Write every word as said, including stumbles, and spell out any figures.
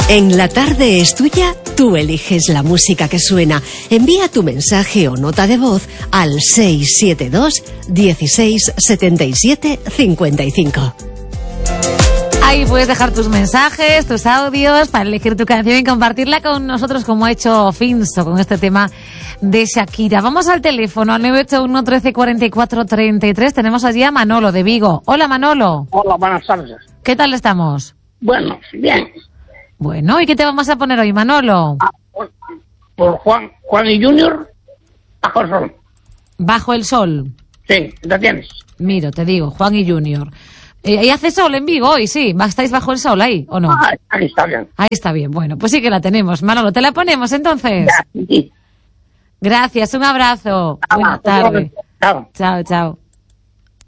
En La Tarde es Tuya, tú eliges la música que suena. Envía tu mensaje o nota de voz al seis siete dos, dieciséis, setenta y siete, cincuenta y cinco. Ahí puedes dejar tus mensajes, tus audios para elegir tu canción y compartirla con nosotros como ha hecho Finso con este tema de Shakira. Vamos al teléfono, al nueve ocho uno, trece, cuarenta y cuatro, treinta y tres. Tenemos allí a Manolo de Vigo. Hola, Manolo. Hola, buenas tardes. ¿Qué tal estamos? Bueno, bien. Bueno, ¿y qué te vamos a poner hoy, Manolo? Ah, por, por Juan, Juan y Junior, Bajo el Sol. Bajo el Sol. Sí, ¿la tienes? Miro, te digo, Juan y Junior. ¿Y hace sol en Vigo hoy? Sí. ¿Estáis bajo el sol ahí o no? Ah, ahí está bien. Ahí está bien. Bueno, pues sí que la tenemos. Manolo, ¿te la ponemos entonces? Ya, sí. Gracias, un abrazo. Ah, Buenas tardes. Chao. Chao, chao.